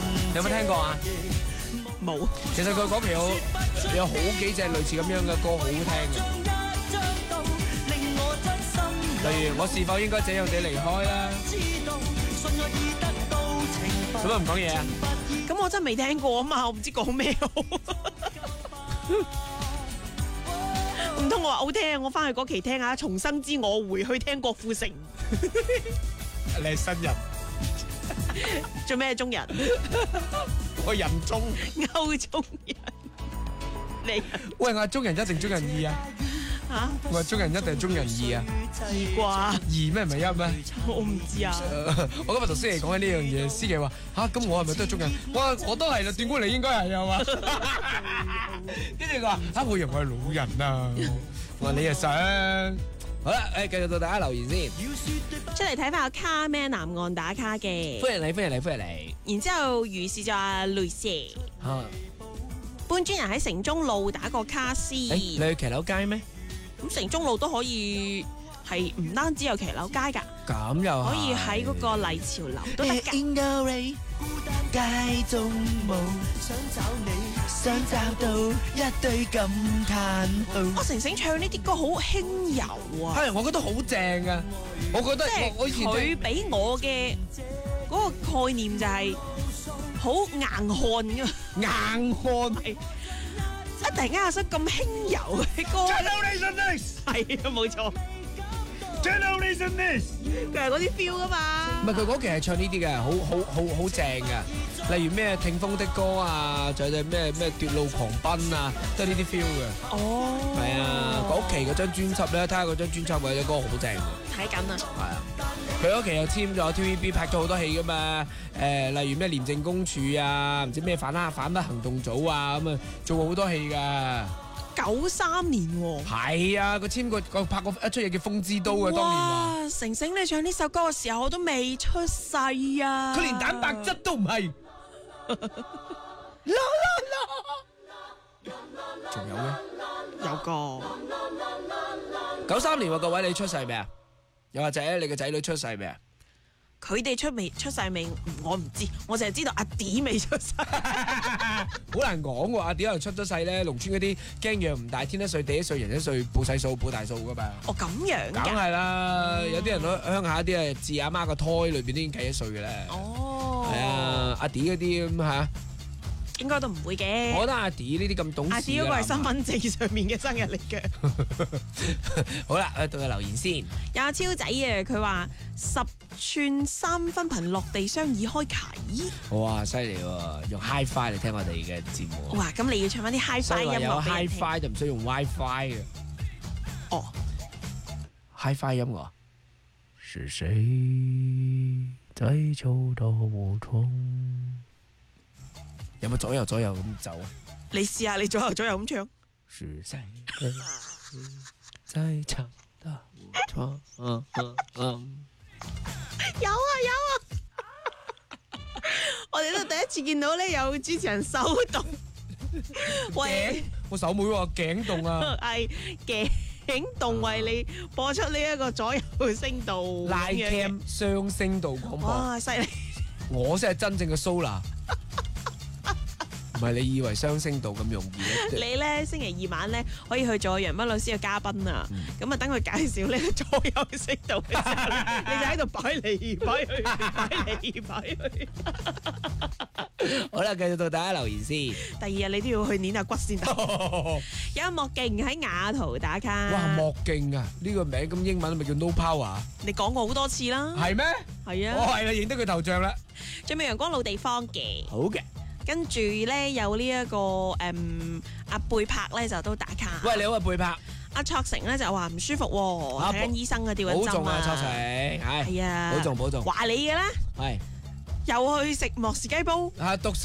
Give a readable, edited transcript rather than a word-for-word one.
你有冇聽過啊？ 冇。 其實佢嗰期有好幾隻類似咁樣嘅歌好好聽嘅，例如我是否應該這樣地離開啦？做乜唔講嘢啊？ 咁我真係未聽過啊嘛，我唔知講咩好。唔通我話好聽，我翻去嗰期聽下《重生之我》，回去聽郭富城。 你係新人， 做咩中人？ 我人中。 歐中人。你喂，我係中人一定中人二啊？ 嚇？ 我係中人一定係中人二啊？ 二啩？ 二咩唔係一咩？ 我唔知啊。 我今日同思琪講緊呢樣嘢，思琪話吓，咁我係咪都係中人？我都係啦，斷估你應該係啊嘛。跟住佢話吓，我以為我係老人啊。我話你又想？好啦，繼續到大家留言先。 出嚟睇翻個卡咩南岸打卡嘅。 歡迎你，歡迎你，歡迎你。 然之後如是就話雷蛇。 嚇！ 搬磚人喺城中路打個卡先。 你去騎樓街咩？ 咁城中路都可以係唔單止有騎樓街㗎， 咁又可以喺嗰個麗潮樓都得㗎。 街中冇想找你，想找到一堆感嘆號。 我成成唱呢啲歌好輕柔啊， 係，我覺得好正啊！我覺得即係我以前佢俾我嘅嗰個概念就係好硬漢㗎， 硬漢係突然間有首咁輕柔嘅歌，係啊冇錯。 Generation this， 佢係嗰啲 feel 噶嘛。 唔係佢嗰期係唱呢啲嘅，好正嘅。例如咩聽風的歌啊，仲有隻咩奪路狂奔啊，都係呢啲 feel 嘅。 哦， 係啊，嗰期嗰張專輯咧，睇下嗰張專輯嗰隻歌好正嘅。 睇緊啊。 係啊，佢嗰期又簽咗 TVB 拍咗好多戲噶嘛。例如咩廉政公署啊，唔知咩反不行動組啊，咁啊做過好多戲㗎。 93年喎， 係啊，佢簽過拍過一出嘢叫《風之都》啊，當年話。 哇！成成你唱呢首歌嘅時候，我都未出世啊！ 佢連蛋白質都唔係。仲有咩？ 有個 93年喎，各位你出世未啊？又或者你個仔女出世未啊？ 佢哋出世未？我唔知，我淨係知道阿 D 未出世。 好難講喎，阿 D 又出咗世咧，農村嗰啲驚養唔大，天一歲地一歲人一歲，報細數報大數噶嘛。 哦咁樣㗎。 梗係啦，有啲人鄉下啲啊，自阿媽個胎裏邊都已經計一歲嘅咧。 哦。 係啊，阿 D 嗰啲咁嚇。 應該都唔會嘅。 我覺得阿 D 呢啲咁懂事。 阿 D 嗰個係身份證上面嘅生日嚟嘅。 好啦，到佢留言先。 有阿超仔啊，佢話10寸3分頻落地雙耳開啓。 哇，犀利喎！用 Hi-Fi 嚟聽我哋嘅節目。 哇，咁你要唱翻啲 Hi-Fi 音樂俾人聽。 有 Hi-Fi 就唔需要用 WiFi 嘅。 哦 ，Hi-Fi 音樂。是誰在走到無窗？有冇左右咁走啊？ 你試下，你左右咁唱。 是誰在走到無窗？ 有啊！我哋都第一次見到咧，有主持人手動為我手妹話頸動啊， 係頸動為你播出呢一個左右聲道拉 cam 雙聲道廣播。 哇，犀利！ 我先係真正嘅 Sola。唔係你以為雙聲道咁容易你咧星期二晚咧可以去做楊斌老師嘅嘉賓啊，咁啊等佢介紹呢個左右聲道嘅時候，你就喺度擺嚟擺去，擺嚟擺去。 好啦，繼續到大家留言先。 第二日你都要去捏下骨先得。有莫勁喺雅圖打卡。 哇，莫勁啊！呢個名咁英文咪叫 No Power？ 你講過好多次啦。 係咩？ 係啊。 我係啦，認得佢頭像啦。 最尾陽光老地方嘅。 好嘅。 跟住咧有呢一個阿貝柏咧就都打卡。 喂，你好啊，貝柏。 阿卓成咧就話唔舒服喎，睇緊醫生啊，吊緊針啊。 保重啊，卓成。係啊。 保重。 保重。 話你嘅啦。 係。 又去食莫士雞煲。 啊，獨食。